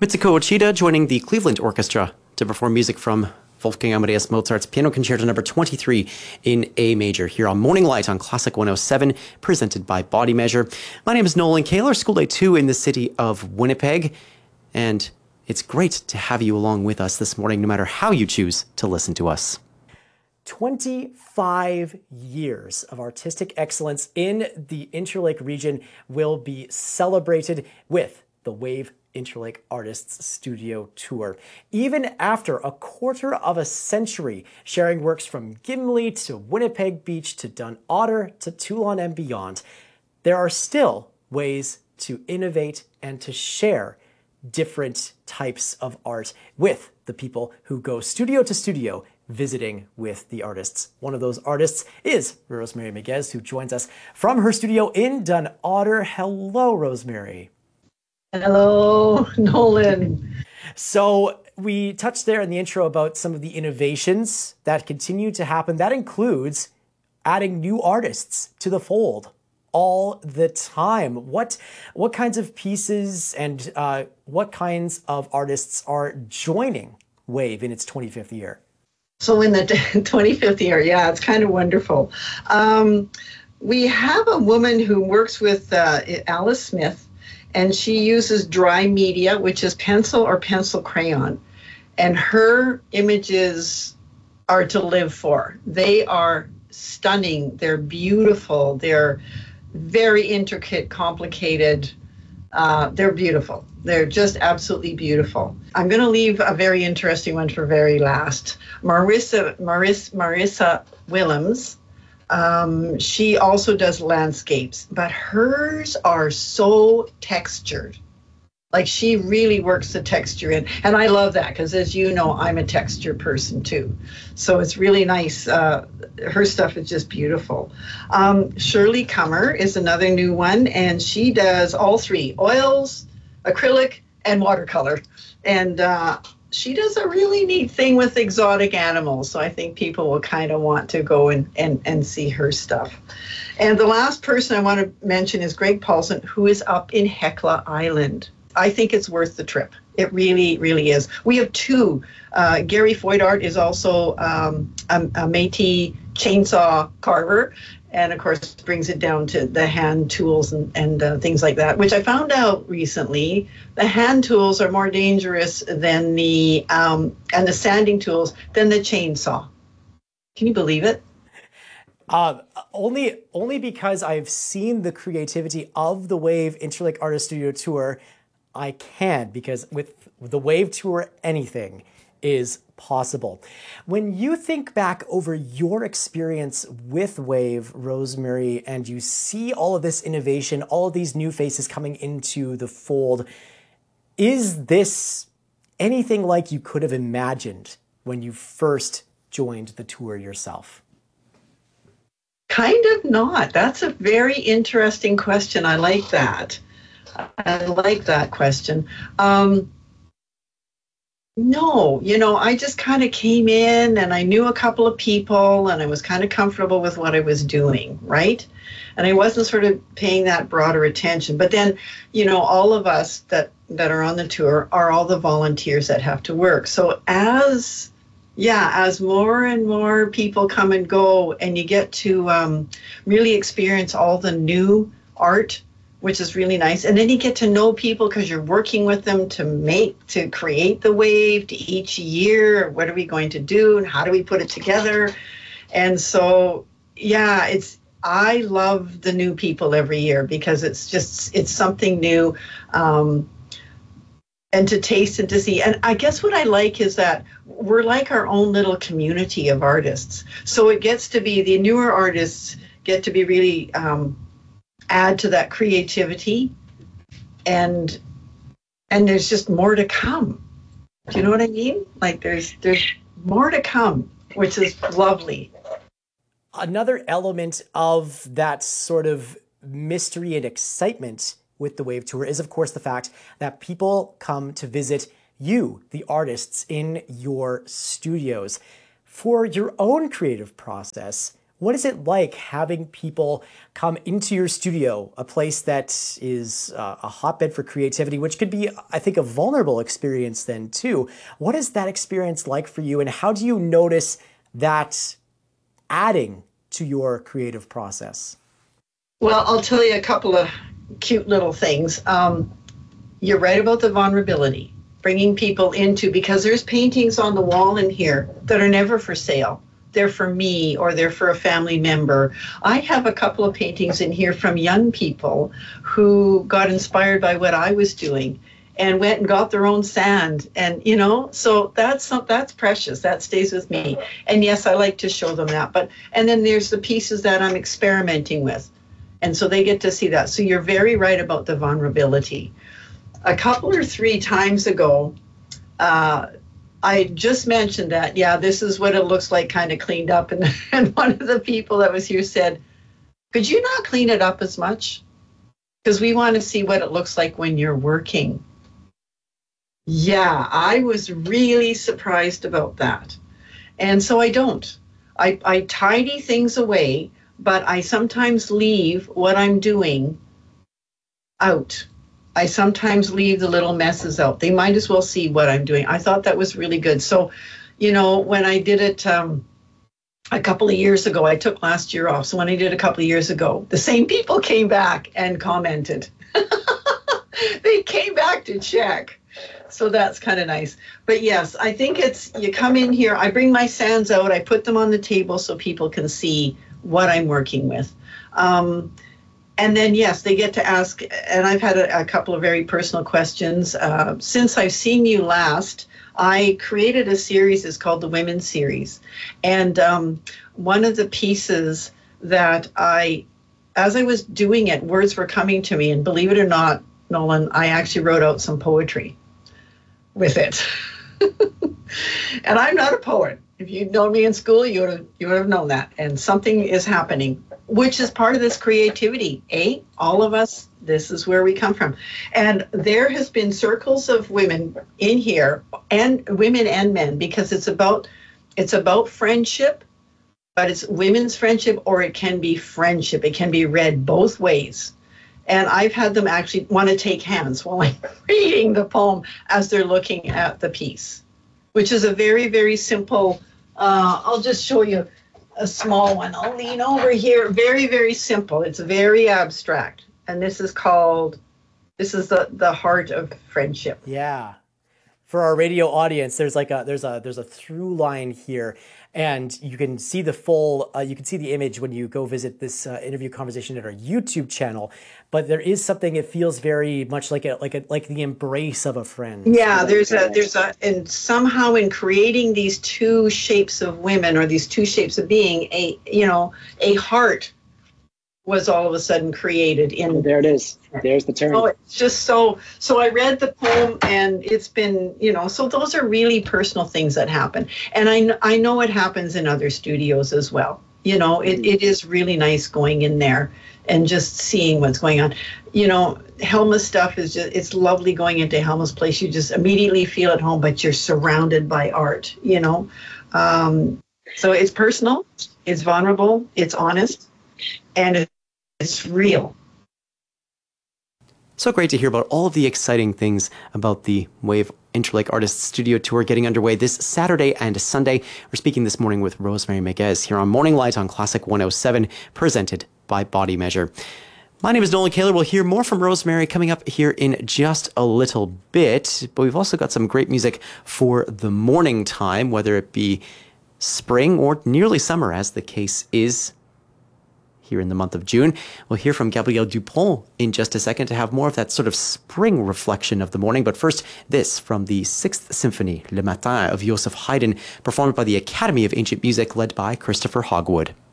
Mitsuko Ochida joining the Cleveland Orchestra to perform music from Wolfgang Amadeus Mozart's Piano Concerto No. 23 in A major here on Morning Light on Classic 107, presented by Body Measure. My name is Nolan Kaler, School Day 2 in the city of Winnipeg, and it's great to have you along with us this morning, no matter how you choose to listen to us. 25 years of artistic excellence in the Interlake region will be celebrated with the WAVE Interlake Artists Studio Tour. Even after a quarter of a century sharing works from Gimli to Winnipeg Beach to Dun Otter to Toulon and beyond, there are still ways to innovate and to share different types of art with the people who go studio to studio visiting with the artists. One of those artists is Rosemary Miguez, who joins us from her studio in Dun Otter. Hello, Rosemary. Hello, Nolan. So we touched there in the intro about some of the innovations that continue to happen. That includes adding new artists to the fold all the time. What kinds of pieces and what kinds of artists are joining WAVE in its 25th year? So in the 25th year, yeah, it's kind of wonderful. We have a woman who works with Alice Smith, and she uses dry media, which is pencil or pencil crayon. And her images are to live for. They are stunning. They're beautiful. They're very intricate, complicated. They're beautiful. They're just absolutely beautiful. I'm going to leave a very interesting one for very last. Marissa Willems. She also does landscapes, but hers are so textured. Like, she really works the texture in. And I love that because, as you know, I'm a texture person too. So it's really nice. Her stuff is just beautiful. Shirley Kummer is another new one, and she does all three: oils, acrylic, and watercolor. And she does a really neat thing with exotic animals. So I think people will kind of want to go and see her stuff. And the last person I want to mention is Greg Paulson, who is up in Hecla Island. I think it's worth the trip. It really, really is. We have two. Gary Foydart is also a Métis chainsaw carver, and of course brings it down to the hand tools and things like that, which I found out recently. The hand tools are more dangerous than and the sanding tools than the chainsaw. Can you believe it? Only because I've seen the creativity of the WAVE Interlake Artist Studio Tour. I can, because with the WAVE Tour, anything is possible. When you think back over your experience with WAVE, Rosemary, and you see all of this innovation, all of these new faces coming into the fold, is this anything like you could have imagined when you first joined the tour yourself? Kind of not. That's a very interesting question. I like that. I like that question. No, I just kind of came in and I knew a couple of people and I was kind of comfortable with what I was doing, right? And I wasn't sort of paying that broader attention. But then, all of us that are on the tour are all the volunteers that have to work. So as more and more people come and go and you get to really experience all the new art, which is really nice. And then you get to know people because you're working with them to create the WAVE to each year. What are we going to do and how do we put it together? And so, I love the new people every year because it's something new. And to taste and to see. And I guess what I like is that we're like our own little community of artists. So it gets to be, the newer artists get to be really, add to that creativity, and there's just more to come. Do you know what I mean? Like there's more to come, which is lovely. Another element of that sort of mystery and excitement with the WAVE Tour is, of course, the fact that people come to visit you, the artists, in your studios. For your own creative process, What is it like having people come into your studio, a place that is a hotbed for creativity, which could be, I think, a vulnerable experience then too? What is that experience like for you, and how do you notice that adding to your creative process? Well, I'll tell you a couple of cute little things. You're right about the vulnerability, bringing people into, because there's paintings on the wall in here that are never for sale. They're for me, or they're for a family member. I have a couple of paintings in here from young people who got inspired by what I was doing and went and got their own sand. And, so that's precious. That stays with me. And yes, I like to show them that. And then there's the pieces that I'm experimenting with. And so they get to see that. So you're very right about the vulnerability. A couple or three times ago, I just mentioned that, this is what it looks like kind of cleaned up. And one of the people that was here said, could you not clean it up as much? Because we want to see what it looks like when you're working. Yeah, I was really surprised about that. And so I don't. I tidy things away, but I sometimes leave what I'm doing out. I sometimes leave the little messes out. They might as well see what I'm doing. I thought that was really good. So, when I did it a couple of years ago, I took last year off. So when I did a couple of years ago, the same people came back and commented. They came back to check. So that's kind of nice. But yes, I think you come in here, I bring my sands out, I put them on the table so people can see what I'm working with. And then, yes, they get to ask, and I've had a couple of very personal questions. Since I've seen you last, I created a series. It's called the Women's Series. And one of the pieces that as I was doing it, words were coming to me. And believe it or not, Nolan, I actually wrote out some poetry with it. And I'm not a poet. If you'd known me in school, you would have known that. And something is happening, which is part of this creativity. All of us, this is where we come from. And there has been circles of women in here, and women and men, because it's about friendship, but it's women's friendship, or it can be friendship. It can be read both ways. And I've had them actually want to take hands while I'm reading the poem as they're looking at the piece, which is a very, very simple. I'll just show you a small one. I'll lean over here. Very, very simple. It's very abstract. And this is the heart of friendship. Yeah. For our radio audience, there's a through line here, and you can see the image when you go visit this interview conversation at our YouTube channel. But there is something, it feels very much like the embrace of a friend. Yeah, and somehow in creating these two shapes of women, or these two shapes of being, a heart was all of a sudden created in. There it is. There's the term. Oh, it's just so I read the poem, and it's been, so those are really personal things that happen. And I know it happens in other studios as well. It is really nice going in there and just seeing what's going on. Helma's stuff is it's lovely going into Helma's place. You just immediately feel at home, but you're surrounded by art, So it's personal, it's vulnerable, it's honest, and it's real. So great to hear about all of the exciting things about the Wave Interlake Artists Studio Tour getting underway this Saturday and Sunday. We're speaking this morning with Rosemary Maguez here on Morning Light on Classic 107, presented by Body Measure. My name is Nolan Kaler. We'll hear more from Rosemary coming up here in just a little bit, but we've also got some great music for the morning time, whether it be spring or nearly summer, as the case is here in the month of June. We'll hear from Gabrielle Dupont in just a second to have more of that sort of spring reflection of the morning. But first, this from the 6th Symphony, Le Matin, of Joseph Haydn, performed by the Academy of Ancient Music, led by Christopher Hogwood.